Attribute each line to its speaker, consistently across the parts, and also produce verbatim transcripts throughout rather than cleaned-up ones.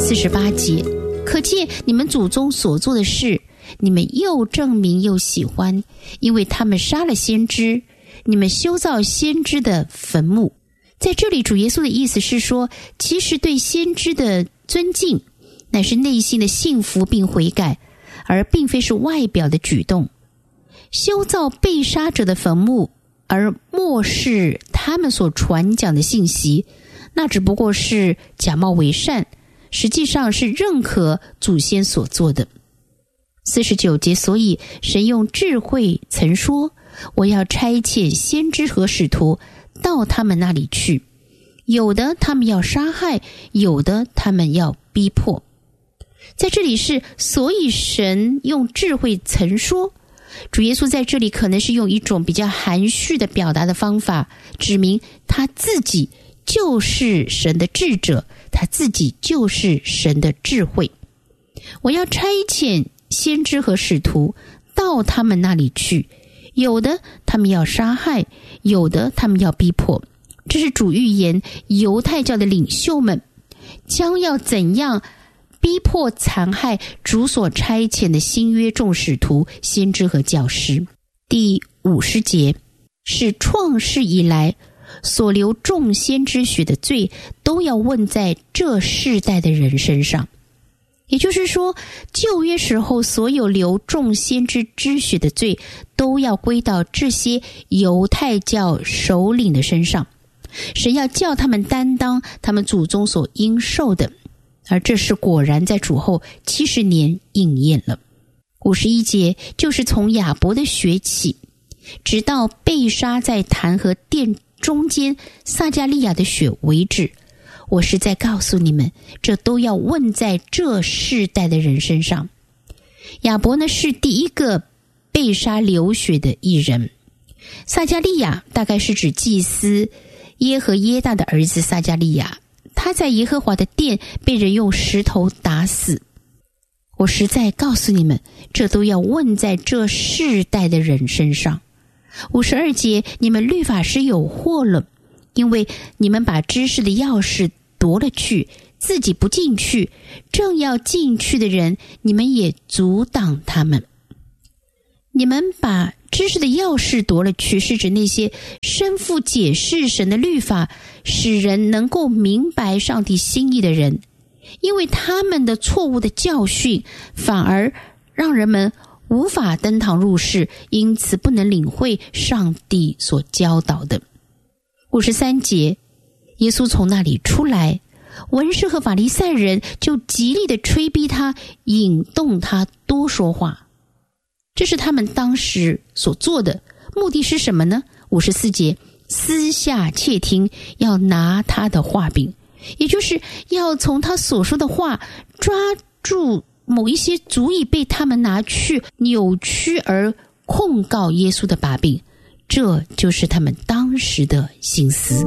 Speaker 1: 四十八节，可见你们祖宗所做的事，你们又证明又喜欢，因为他们杀了先知，你们修造先知的坟墓。在这里主耶稣的意思是说，其实对先知的尊敬乃是内心的幸福并悔改，而并非是外表的举动。修造被杀者的坟墓而漠视他们所传讲的信息，那只不过是假冒为善，实际上是认可祖先所做的。四十九节，所以神用智慧曾说，我要差遣先知和使徒到他们那里去，有的他们要杀害，有的他们要逼迫。在这里是所以神用智慧曾说，主耶稣在这里可能是用一种比较含蓄的表达的方法，指明他自己就是神的智者，他自己就是神的智慧。我要差遣先知和使徒到他们那里去，有的他们要杀害，有的他们要逼迫。这是主预言犹太教的领袖们将要怎样逼迫残害主所差遣的新约众使徒、先知和教师。第五十节，是创世以来所流众先知血的罪，都要问在这世代的人身上。也就是说，旧约时候所有流众先知之血的罪，都要归到这些犹太教首领的身上。神要叫他们担当他们祖宗所应受的，而这是果然在主后七十年应验了。五十一节，就是从亚伯的血起，直到被杀在坛和殿中间撒迦利亚的血为止。我是在告诉你们，这都要问在这世代的人身上。亚伯呢，是第一个被杀流血的义人。撒迦利亚大概是指祭司耶和耶大的儿子撒迦利亚，他在耶和华的殿被人用石头打死。我实在告诉你们，这都要问在这世代的人身上。五十二节，你们律法师有祸了，因为你们把知识的钥匙夺了去，自己不进去，正要进去的人，你们也阻挡他们。你们把知识的钥匙夺了去，是指那些身负解释神的律法，使人能够明白上帝心意的人，因为他们的错误的教训，反而让人们无法登堂入室，因此不能领会上帝所教导的。五十三节，耶稣从那里出来，文士和法利赛人就极力的催逼他，引动他多说话。这是他们当时所做的，目的是什么呢？五十四节，私下窃听，要拿他的话柄，也就是要从他所说的话抓住某一些足以被他们拿去扭曲而控告耶稣的把柄，这就是他们当时的心思。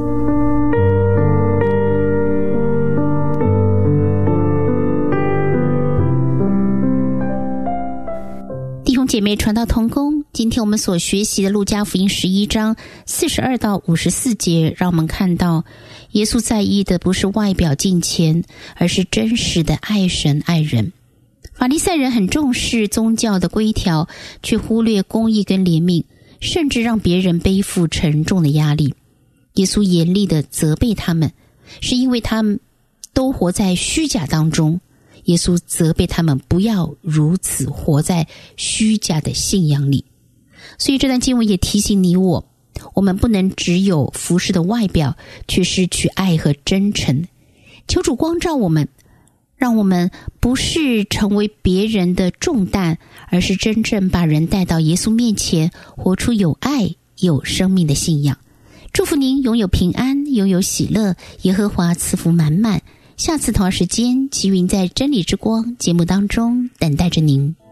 Speaker 1: 弟兄姐妹，传道同工，今天我们所学习的路加福音十一章四十二到五十四节，让我们看到耶稣在意的不是外表敬虔，而是真实的爱神爱人。法利赛人很重视宗教的规条，却忽略公义跟怜悯，甚至让别人背负沉重的压力。耶稣严厉地责备他们，是因为他们都活在虚假当中。耶稣责备他们不要如此活在虚假的信仰里。所以这段经文也提醒你我，我们不能只有服侍的外表，却失去爱和真诚。求主光照我们，让我们不是成为别人的重担，而是真正把人带到耶稣面前，活出有爱有生命的信仰。祝福您拥有平安，拥有喜乐，耶和华赐福满满。下次同样时间，齐云在真理之光节目当中等待着您。